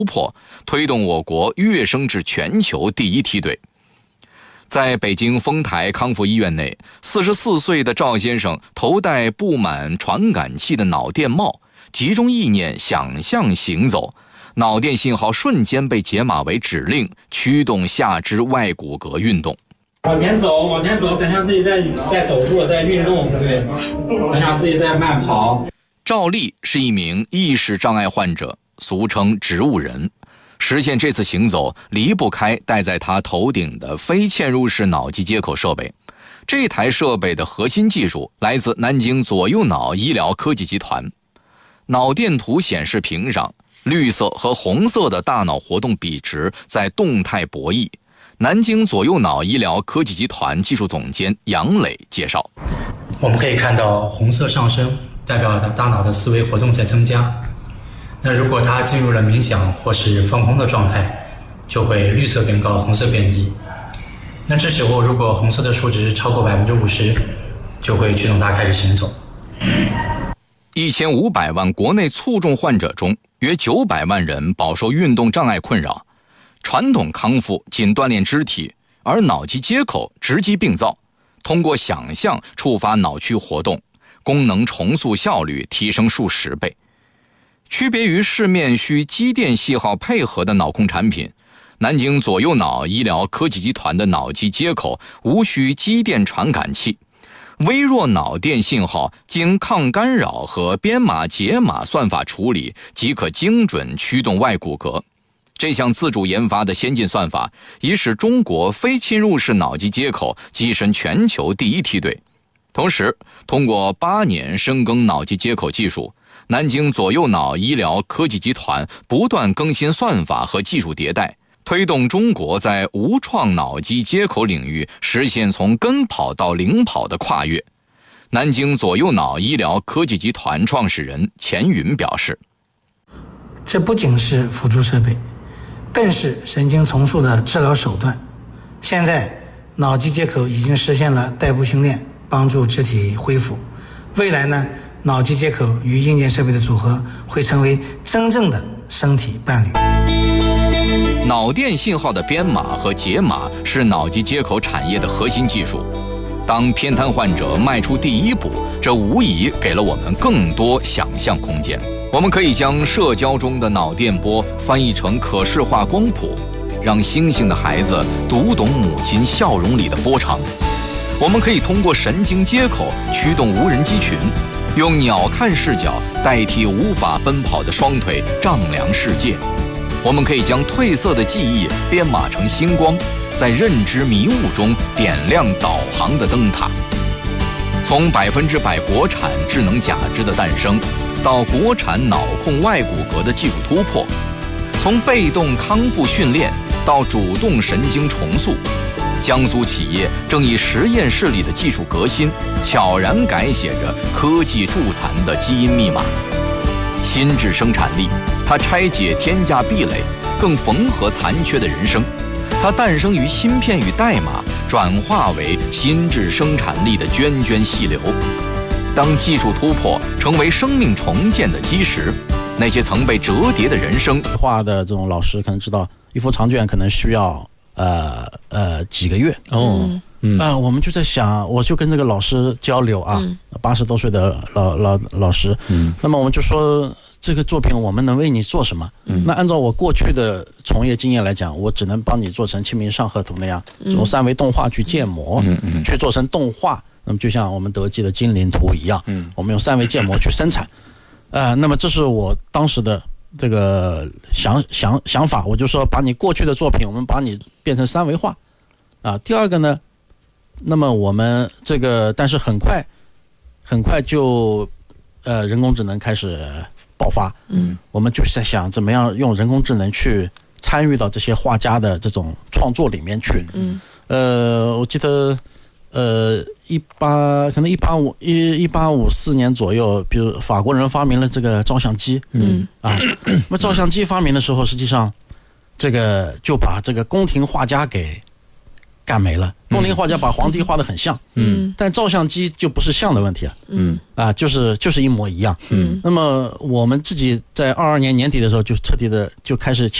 突破，推动我国跃升至全球第一梯队。在北京丰台康复医院内，44岁的赵先生头戴布满传感器的脑电帽，集中意念想象行走，脑电信号瞬间被解码为指令，驱动下肢外骨骼运动。 往前走，往前走，想象自己在走路，在运动，对，想象自己在慢跑。 赵丽是一名意识障碍患者，俗称植物人。实现这次行走离不开戴在他头顶的非嵌入式脑机接口设备。这台设备的核心技术来自南京左右脑医疗科技集团。脑电图显示屏上，绿色和红色的大脑活动比值在动态博弈。南京左右脑医疗科技集团技术总监杨磊介绍， 我们可以看到红色上升，代表了大脑的思维活动在增加。那如果它进入了冥想或是放空的状态，就会绿色变高，红色变低。那这时候如果红色的数值超过 50%， 就会驱动它开始行走。 1500万国内卒中患者中，约900万人饱受运动障碍困扰。传统康复仅锻炼肢体，而脑机接口直击病灶，通过想象触发脑区活动，功能重塑效率提升数十倍。区别于市面需机电信号配合的脑控产品，南京左右脑医疗科技集团的脑机接口无需机电传感器，微弱脑电信号经抗干扰和编码解码算法处理，即可精准驱动外骨骼。这项自主研发的先进算法已使中国非侵入式脑机接口跻身全球第一梯队。同时，通过8年深耕脑机接口技术，南京左右脑医疗科技集团不断更新算法和技术迭代，推动中国在无创脑机接口领域实现从跟跑到领跑的跨越。南京左右脑医疗科技集团创始人钱云表示， 这不仅是辅助设备，更是神经重塑的治疗手段。现在脑机接口已经实现了代步训练，帮助肢体恢复。未来呢，脑机接口与硬件设备的组合会成为真正的身体伴侣。 脑电信号的编码和解码是脑机接口产业的核心技术。当偏瘫患者迈出第一步，这无疑给了我们更多想象空间。我们可以将社交中的脑电波翻译成可视化光谱，让星星的孩子读懂母亲笑容里的波长。我们可以通过神经接口驱动无人机群，用鸟瞰视角代替无法奔跑的双腿丈量世界。我们可以将褪色的记忆编码成星光，在认知迷雾中点亮导航的灯塔。从100%国产智能假肢的诞生，到国产脑控外骨骼的技术突破，从被动康复训练到主动神经重塑，江苏企业正以实验室里的技术革新，悄然改写着科技助残的基因密码。心智生产力，它拆解添加壁垒，更缝合残缺的人生。它诞生于芯片与代码，转化为心智生产力的涓涓细流。当技术突破成为生命重建的基石，那些曾被折叠的人生， 画的这种老师可能知道，一幅长卷可能需要几个月我们就在想，我就跟这个老师交流啊，80多岁的老师，那么我们就说这个作品我们能为你做什么？那按照我过去的从业经验来讲，我只能帮你做成《清明上河图》那样，从3维动画去建模，去做成动画。那么就像我们德基的精灵图一样，我们用3维建模去生产。那么这是我当时的这个想法，我就说把你过去的作品，我们把你变成3维化。第二个呢，那么我们这个，但是很快就人工智能开始爆发，我们就在想怎么样用人工智能去参与到这些画家的这种创作里面去。我记得可能1854年左右，比如法国人发明了这个照相机，那么照相机发明的时候，实际上这个就把这个宫廷画家给干没了。冻龄画家把皇帝画得很像，但照相机就不是像的问题啊，就是一模一样。那么我们自己在22年年底的时候就彻底的就开始